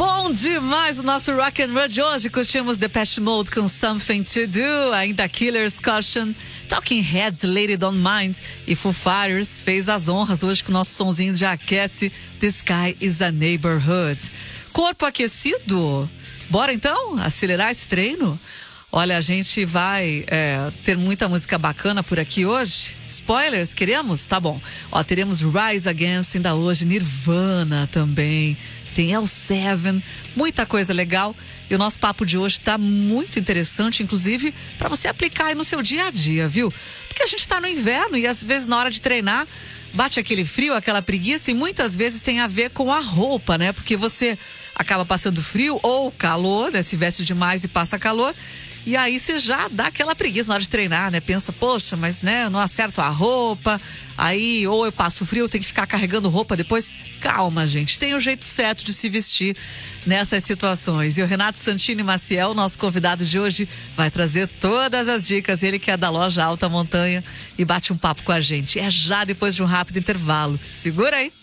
Bom demais o nosso Rock and Roll de hoje. Curtimos Depeche Mode com Something to Do, ainda Killers, Caution, Talking Heads, Lady Don't Mind, e Foo Fighters fez as honras hoje com o nosso sonzinho de aquece, The Sky is a Neighborhood. Corpo aquecido? Bora então acelerar esse treino? Olha, a gente vai ter muita música bacana por aqui hoje. Spoilers, queremos? Tá bom. Ó, teremos Rise Against ainda hoje, Nirvana também. Tem L7, muita coisa legal. E o nosso papo de hoje tá muito interessante, inclusive para você aplicar aí no seu dia a dia, viu? Porque a gente tá no inverno e às vezes na hora de treinar bate aquele frio, aquela preguiça, e muitas vezes tem a ver com a roupa, né? Porque você acaba passando frio ou calor, né? Se veste demais e passa calor. E aí você já dá aquela preguiça na hora de treinar, né? Pensa, poxa, mas né, eu não acerto a roupa, aí ou eu passo frio, eu tenho que ficar carregando roupa depois. Calma, gente, tem o jeito certo de se vestir nessas situações. E o Renato Santini Maciel, nosso convidado de hoje, vai trazer todas as dicas. Ele que é da loja Alta Montanha e bate um papo com a gente. É já depois de um rápido intervalo. Segura aí.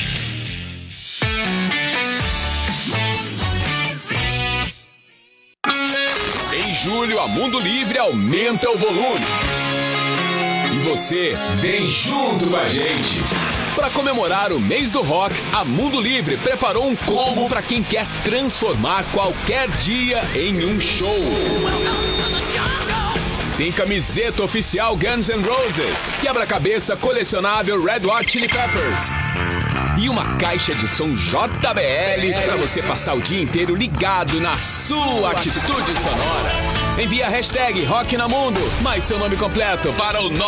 Em julho, a Mundo Livre aumenta o volume. E você vem junto com a gente. Para comemorar o mês do rock, a Mundo Livre preparou um combo para quem quer transformar qualquer dia em um show. Tem camiseta oficial Guns N' Roses, quebra-cabeça colecionável Red Hot Chili Peppers e uma caixa de som JBL para você passar o dia inteiro ligado na sua atitude sonora. Envie a hashtag Rock na Mundo, mais seu nome completo para o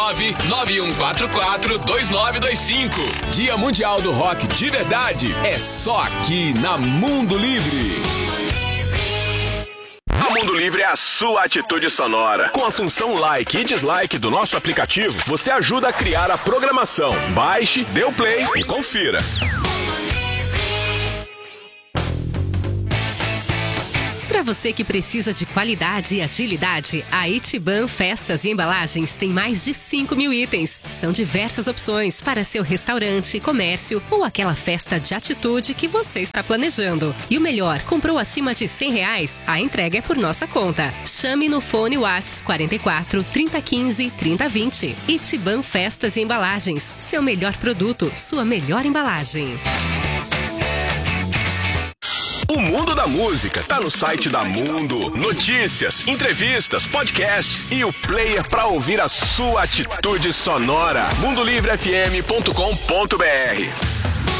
991442925. Dia Mundial do Rock de verdade é só aqui na Mundo Livre. A Mundo Livre é a sua atitude sonora. Com a função like e dislike do nosso aplicativo, você ajuda a criar a programação. Baixe, dê o play e confira. Para você que precisa de qualidade e agilidade, a Itiban Festas e Embalagens tem mais de 5.000 itens. São diversas opções para seu restaurante, comércio ou aquela festa de atitude que você está planejando. E o melhor, comprou acima de R$100, a entrega é por nossa conta. Chame no fone Whats 44 3015 3020. Itiban Festas e Embalagens. Seu melhor produto, sua melhor embalagem. O mundo da música tá no site da Mundo. Notícias, entrevistas, podcasts e o player para ouvir a sua atitude sonora. mundolivrefm.com.br.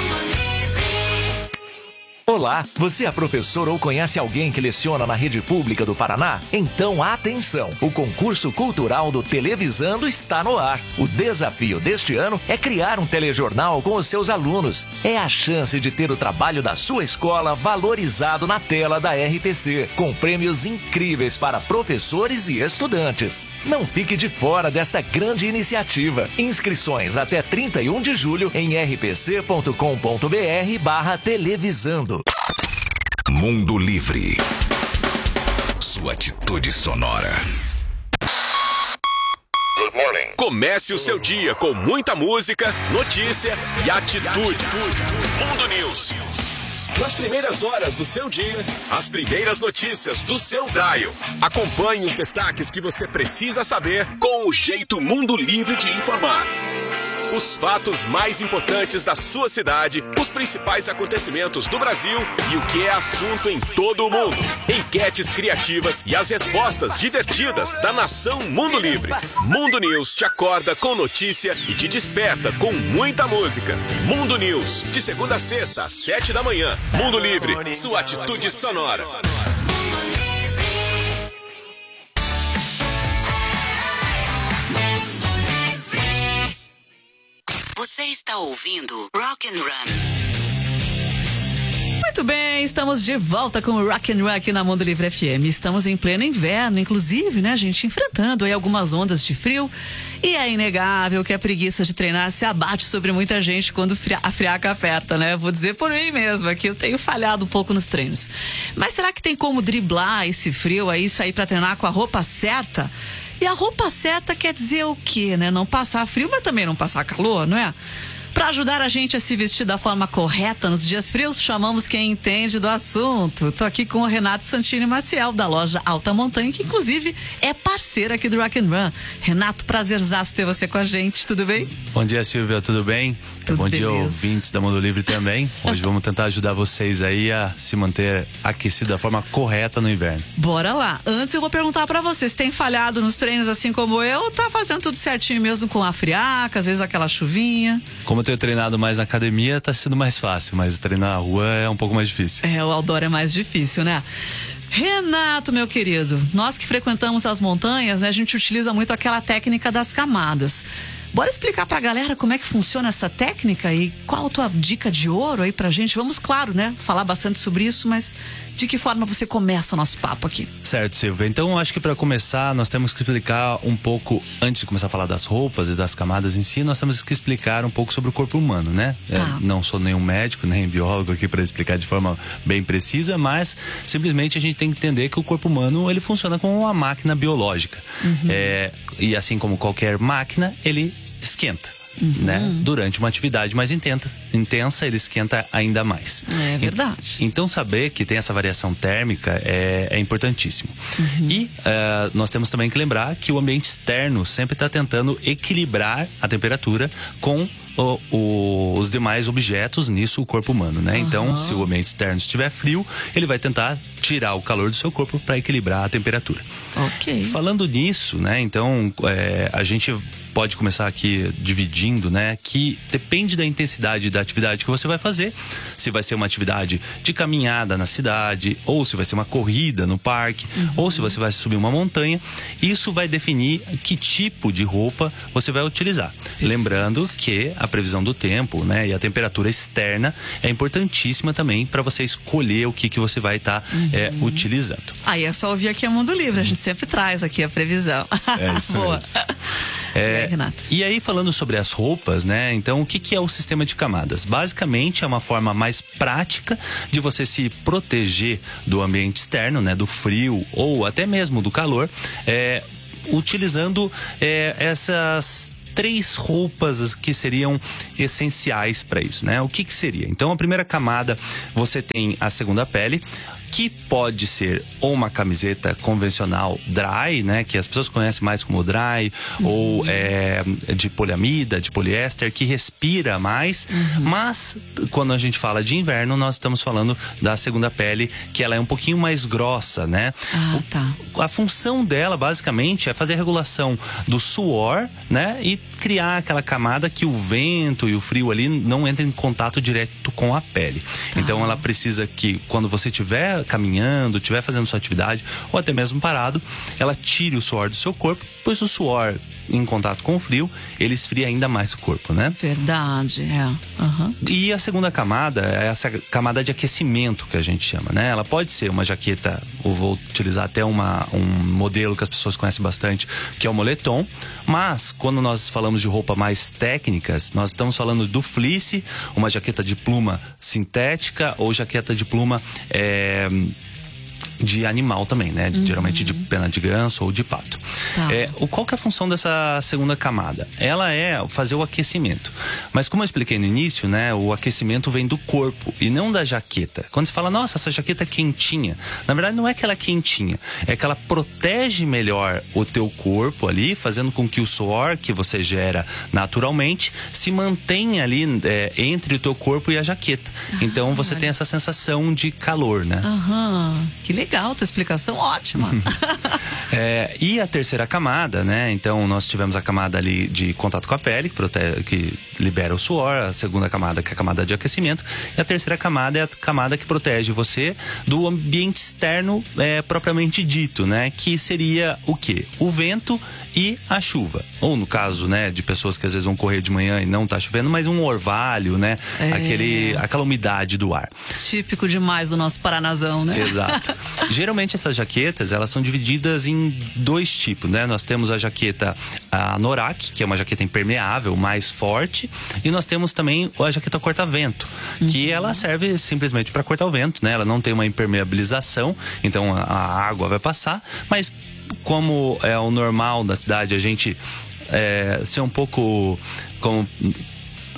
Olá, você é professor ou conhece alguém que leciona na rede pública do Paraná? Então atenção, o concurso cultural do Televisando está no ar. O desafio deste ano é criar um telejornal com os seus alunos. É a chance de ter o trabalho da sua escola valorizado na tela da RPC, com prêmios incríveis para professores e estudantes. Não fique de fora desta grande iniciativa. Inscrições até 31 de julho em rpc.com.br/televisando. Mundo Livre. Sua atitude sonora. Good morning. Comece o seu dia com muita música, notícia e atitude. Mundo News. Nas primeiras horas do seu dia, as primeiras notícias do seu dial. Acompanhe os destaques que você precisa saber com o jeito Mundo Livre de informar. Os fatos mais importantes da sua cidade, os principais acontecimentos do Brasil e o que é assunto em todo o mundo. Enquetes criativas e as respostas divertidas da nação Mundo Livre. Mundo News te acorda com notícia e te desperta com muita música. Mundo News, de segunda a sexta, às 7 da manhã. Mundo Livre, sua atitude sonora. Você está ouvindo Rock and Run. Muito bem, estamos de volta com o Rock and Roll aqui na Mundo Livre FM. Estamos em pleno inverno, inclusive, né, gente, enfrentando aí algumas ondas de frio. E é inegável que a preguiça de treinar se abate sobre muita gente quando a friaca aperta, né? Vou dizer por mim mesma que eu tenho falhado um pouco nos treinos. Mas será que tem como driblar esse frio aí, sair pra treinar com a roupa certa? E a roupa certa quer dizer o quê, né? Não passar frio, mas também não passar calor, não é? Para ajudar a gente a se vestir da forma correta nos dias frios, chamamos quem entende do assunto. Tô aqui com o Renato Santini Maciel, da loja Alta Montanha, que inclusive é parceira aqui do Rock and Run. Renato, prazerzaço ter você com a gente, tudo bem? Bom dia, Silvia, tudo bem? Tudo Bom beleza. dia, ouvintes da Mundo Livre também. Hoje vamos tentar ajudar vocês aí a se manter aquecido da forma correta no inverno. Bora lá. Antes eu vou perguntar pra vocês, tem falhado nos treinos assim como eu, ou tá fazendo tudo certinho mesmo com a friaca, às vezes aquela chuvinha? Como eu tenho treinado mais na academia, tá sendo mais fácil, mas treinar na rua é um pouco mais difícil. É, o outdoor é mais difícil, né? Renato, meu querido, nós que frequentamos as montanhas, né, a gente utiliza muito aquela técnica das camadas. Bora explicar pra galera como é que funciona essa técnica e qual a tua dica de ouro aí pra gente? Vamos, claro, né, falar bastante sobre isso, mas de que forma você começa o nosso papo aqui? Certo, Silvia. Então, acho que para começar, nós temos que explicar um pouco, antes de começar a falar das roupas e das camadas em si, nós temos que explicar um pouco sobre o corpo humano, né? Tá. Não sou nenhum médico, nem biólogo aqui para explicar de forma bem precisa, mas simplesmente a gente tem que entender que o corpo humano, ele funciona como uma máquina biológica. E assim como qualquer máquina, ele esquenta. Né? Durante uma atividade mais intensa, ele esquenta ainda mais. É verdade. Então saber que tem essa variação térmica é importantíssimo. E nós temos também que lembrar que o ambiente externo sempre está tentando equilibrar a temperatura com os demais objetos, nisso o corpo humano, né? Então, se o ambiente externo estiver frio, ele vai tentar tirar o calor do seu corpo para equilibrar a temperatura. Ok. Falando nisso, né? Então, a gente pode começar aqui dividindo, né? Que depende da intensidade da atividade que você vai fazer. Se vai ser uma atividade de caminhada na cidade, ou se vai ser uma corrida no parque, ou se você vai subir uma montanha. Isso vai definir que tipo de roupa você vai utilizar. Lembrando que a previsão do tempo, né? E a temperatura externa é importantíssima também para você escolher o que você vai estar utilizando. Aí é só ouvir aqui a Mundo Livre, a gente sempre traz aqui a previsão. É isso Boa. mesmo. Renato. E aí, falando sobre as roupas, né? Então, o que é o sistema de camadas? Basicamente, é uma forma mais prática de você se proteger do ambiente externo, né? Do frio ou até mesmo do calor, utilizando essas 3 roupas que seriam essenciais para isso, né? O que seria? Então, a primeira camada, você tem a segunda pele, que pode ser ou uma camiseta convencional dry, né, que as pessoas conhecem mais como dry, ou de poliamida, de poliéster, que respira mais, mas quando a gente fala de inverno, nós estamos falando da segunda pele, que ela é um pouquinho mais grossa, né? A função dela, basicamente, é fazer a regulação do suor, né, e criar aquela camada que o vento e o frio ali não entrem em contato direto com a pele. Então ela precisa que, quando você estiver caminhando, estiver fazendo sua atividade, ou até mesmo parado, ela tire o suor do seu corpo, pois o suor em contato com o frio, ele esfria ainda mais o corpo, né? Verdade, E a segunda camada é essa camada de aquecimento que a gente chama, né? Ela pode ser uma jaqueta, ou vou utilizar até um modelo que as pessoas conhecem bastante, que é o moletom, mas quando nós falamos de roupa mais técnicas, nós estamos falando do fleece, uma jaqueta de pluma sintética ou jaqueta de pluma de animal também, né? Geralmente de pena de ganso ou de pato. Qual que é a função dessa segunda camada? Ela é fazer o aquecimento. Mas como eu expliquei no início, né? O aquecimento vem do corpo e não da jaqueta. Quando você fala, nossa, essa jaqueta é quentinha. Na verdade, não é que ela é quentinha. É que ela protege melhor o teu corpo ali, fazendo com que o suor que você gera naturalmente se mantenha ali entre o teu corpo e a jaqueta. Então, você tem essa sensação de calor, né? Que legal, tua explicação ótima. E a terceira camada, né? Então nós tivemos a camada ali de contato com a pele, que libera o suor, a segunda camada, que é a camada de aquecimento, e a terceira camada é a camada que protege você do ambiente externo propriamente dito, né? Que seria o quê? O vento e a chuva. Ou no caso, né, de pessoas que às vezes vão correr de manhã e não tá chovendo, mas um orvalho, né? Aquela umidade do ar. Típico demais do nosso Paranazão, né? Exato. Geralmente essas jaquetas, elas são divididas em 2 tipos, né? Nós temos a jaqueta Anorak, que é uma jaqueta impermeável, mais forte, e nós temos também a jaqueta corta-vento, que ela serve simplesmente para cortar o vento, né? Ela não tem uma impermeabilização, então a água vai passar, mas como é o normal da cidade, a gente ser um pouco como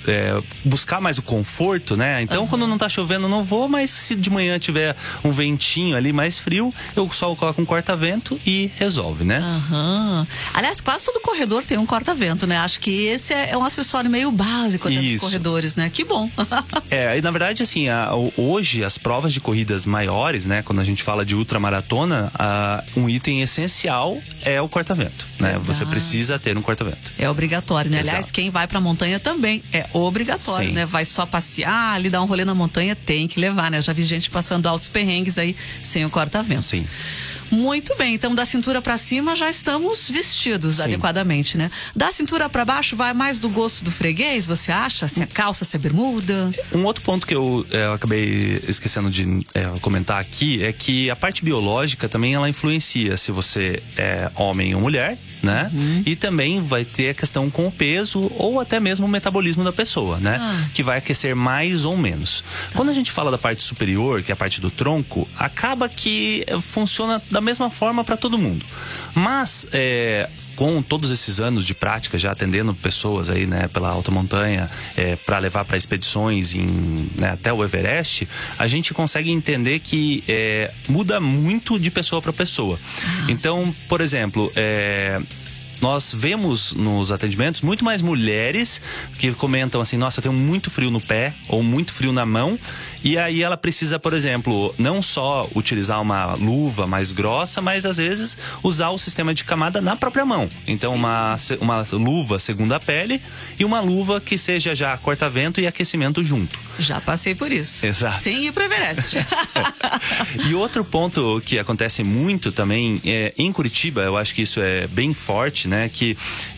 buscar mais o conforto, né? Então, quando não tá chovendo, não vou, mas se de manhã tiver um ventinho ali mais frio, eu só coloco um corta-vento e resolve, né? Aliás, quase todo corredor tem um corta-vento, né? Acho que esse é um acessório meio básico dos corredores, né? Que bom. E na verdade, assim, hoje as provas de corridas maiores, né? Quando a gente fala de ultramaratona, um item essencial é o corta-vento, né? Você precisa ter um corta-vento. É obrigatório, né? Exato. Aliás, quem vai pra montanha também é obrigatório, né? Vai só passear, ali dar um rolê na montanha, tem que levar, né? Já vi gente passando altos perrengues aí sem o corta-vento. Sim. Muito bem, então da cintura pra cima já estamos vestidos adequadamente, né? Da cintura pra baixo vai mais do gosto do freguês, você acha? Se é calça, se é bermuda? Um outro ponto que eu acabei esquecendo de comentar aqui é que a parte biológica também ela influencia se você é homem ou mulher, né? E também vai ter a questão com o peso ou até mesmo o metabolismo da pessoa, né? Que vai aquecer mais ou menos. Quando a gente fala da parte superior, que é a parte do tronco, acaba que funciona da mesma forma para todo mundo. Mas com todos esses anos de prática, já atendendo pessoas aí, né, pela alta montanha, para levar para expedições até o Everest, a gente consegue entender que muda muito de pessoa para pessoa. Então, por exemplo, nós vemos nos atendimentos muito mais mulheres que comentam assim, nossa, eu tenho muito frio no pé ou muito frio na mão, e aí ela precisa, por exemplo, não só utilizar uma luva mais grossa, mas às vezes usar o sistema de camada na própria mão. Então uma luva segunda pele e uma luva que seja já corta-vento e aquecimento junto. Já passei por isso. Exato. Sem ir pro Everest. E outro ponto que acontece muito também em Curitiba, eu acho que isso é bem forte, né? Que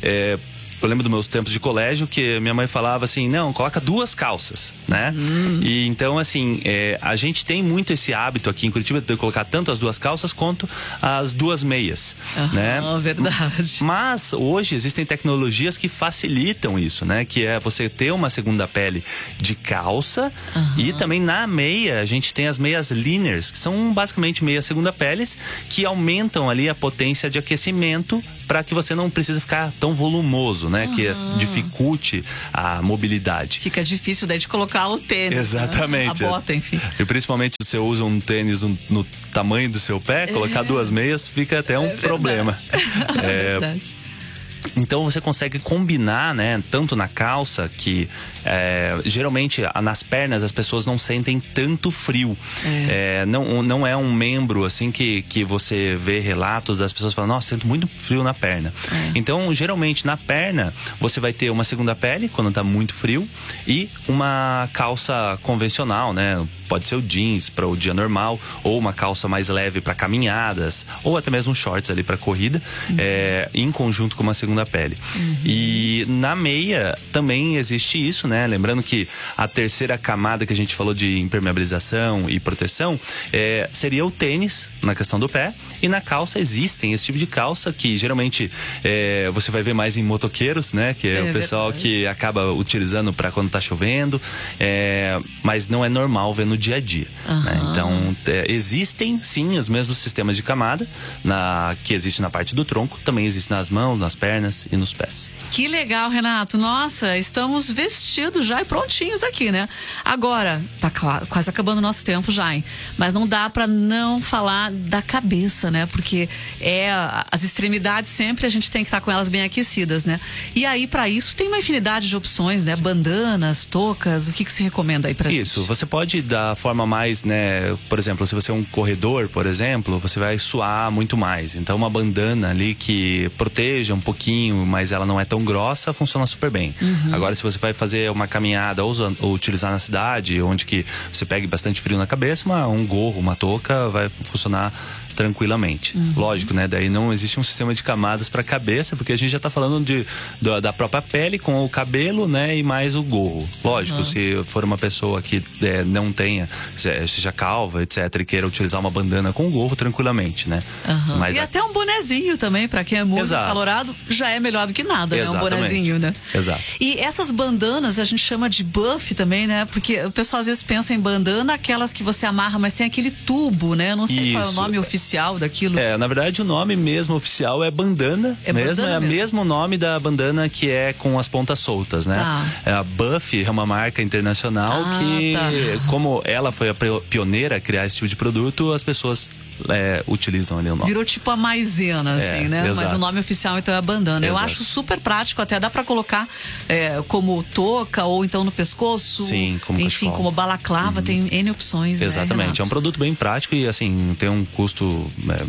eu lembro dos meus tempos de colégio que minha mãe falava assim, não, coloca 2 calças, né? E então, assim, a gente tem muito esse hábito aqui em Curitiba de colocar tanto as 2 calças quanto as 2 meias, né? Verdade. Mas hoje existem tecnologias que facilitam isso, né? Que é você ter uma segunda pele de calça e também na meia a gente tem as meias liners, que são basicamente meias segunda peles que aumentam ali a potência de aquecimento para que você não precise ficar tão volumoso, né? Que dificulte a mobilidade. Fica difícil daí de colocar o tênis. Exatamente. Né? A bota, enfim. E principalmente se você usa um tênis no tamanho do seu pé, colocar 2 meias fica até um problema. É verdade. Então você consegue combinar, né? Tanto na calça que geralmente nas pernas as pessoas não sentem tanto frio. Não é um membro assim que você vê relatos das pessoas falando, nossa, sinto muito frio na perna. Então geralmente na perna você vai ter uma segunda pele quando tá muito frio e uma calça convencional, né? Pode ser o jeans para o dia normal, ou uma calça mais leve para caminhadas, ou até mesmo shorts ali para corrida, em conjunto com uma segunda pele. E na meia também existe isso, né? Lembrando que a terceira camada que a gente falou de impermeabilização e proteção seria o tênis na questão do pé, e na calça existem esse tipo de calça que geralmente você vai ver mais em motoqueiros, né? Que é o pessoal que acaba utilizando para quando tá chovendo, mas não é normal ver no dia a dia, né? Então existem sim os mesmos sistemas de camada que existe na parte do tronco, também existe nas mãos, nas pernas e nos pés. Que legal, Renato. Nossa, estamos vestidos já e prontinhos aqui, né? Agora, tá quase acabando o nosso tempo já, hein? Mas não dá pra não falar da cabeça, né? Porque as extremidades sempre a gente tem que estar com elas bem aquecidas, né? E aí, pra isso, tem uma infinidade de opções, né? Bandanas, toucas, o que você recomenda aí pra gente? Isso, você pode dar forma mais, né? Por exemplo, se você é um corredor, por exemplo, você vai suar muito mais. Então uma bandana ali que proteja um pouquinho, mas ela não é tão grossa, funciona super bem. Agora, se você vai fazer uma caminhada ou utilizar na cidade, onde que você pegue bastante frio na cabeça, um gorro, uma touca vai funcionar tranquilamente. Lógico, né? Daí não existe um sistema de camadas para cabeça, porque a gente já tá falando da própria pele com o cabelo, né? E mais o gorro. Lógico, se for uma pessoa que não tenha, seja calva, etc, e queira utilizar uma bandana com gorro tranquilamente, né? Mas e até um bonezinho também, para quem é muito calorado, já é melhor do que nada, né? Um bonezinho, né? Exato. E essas bandanas a gente chama de buff também, né? Porque o pessoal às vezes pensa em bandana, aquelas que você amarra, mas tem aquele tubo, né? Eu não sei qual é o nome oficial oficial daquilo? Na verdade, o nome mesmo oficial é bandana. É o mesmo nome da bandana que é com as pontas soltas, né? A Buff é uma marca internacional como ela foi a pioneira a criar esse tipo de produto, as pessoas utilizam ali o nome. Virou tipo a maisena, assim, né? Exato. Mas o nome oficial então é a bandana. Exato. Eu acho super prático, até dá pra colocar como touca ou então no pescoço. Sim, como enfim, cachecol. como balaclava, tem N opções. Exatamente, né, é um produto bem prático e assim, tem um custo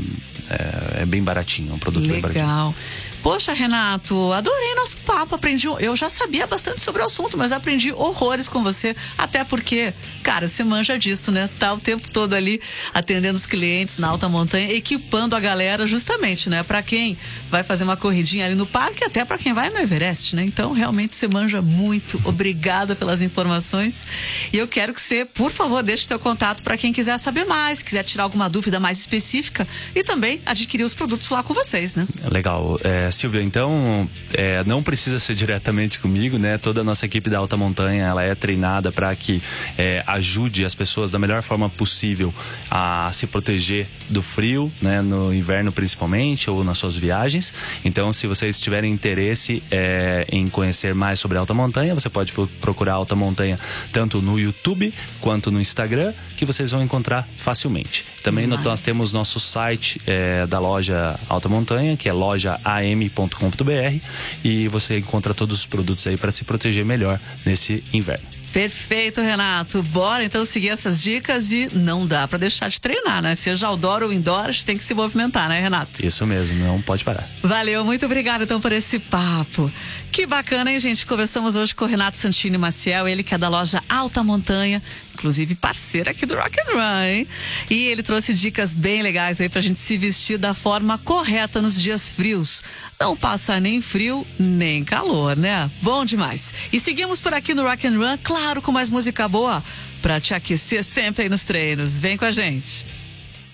bem baratinho, é um produto bem baratinho. Legal. Poxa, Renato, adorei nosso papo, aprendi, eu já sabia bastante sobre o assunto, mas aprendi horrores com você, até porque, cara, você manja disso, né? Tá o tempo todo ali atendendo os clientes na alta montanha, equipando a galera justamente, né? Pra quem vai fazer uma corridinha ali no parque, até pra quem vai no Everest, né? Então, realmente, você manja muito. Obrigada pelas informações. E eu quero que você, por favor, deixe teu contato pra quem quiser saber mais, quiser tirar alguma dúvida mais específica e também adquirir os produtos lá com vocês, né? Legal. Silvia, então não precisa ser diretamente comigo, né? Toda a nossa equipe da alta montanha, ela é treinada para que ajude as pessoas da melhor forma possível a se proteger do frio, né? No inverno principalmente, ou nas suas viagens. Então, se vocês tiverem interesse em conhecer mais sobre a alta montanha, você pode procurar a alta montanha tanto no YouTube quanto no Instagram, que vocês vão encontrar facilmente. Também nós temos nosso site da loja Alta Montanha, que é lojaam.com.br, e você encontra todos os produtos aí para se proteger melhor nesse inverno. Perfeito, Renato. Bora então seguir essas dicas e não dá pra deixar de treinar, né? Seja outdoor ou indoor, a gente tem que se movimentar, né, Renato? Isso mesmo, não pode parar. Valeu, muito obrigada então por esse papo. Que bacana, hein, gente? Conversamos hoje com o Renato Santini Maciel, ele que é da loja Alta Montanha, inclusive parceira aqui do Rock and Run, hein? E ele trouxe dicas bem legais aí pra gente se vestir da forma correta nos dias frios. Não passa nem frio, nem calor, né? Bom demais. E seguimos por aqui no Rock and Run, claro, com mais música boa pra te aquecer sempre aí nos treinos. Vem com a gente.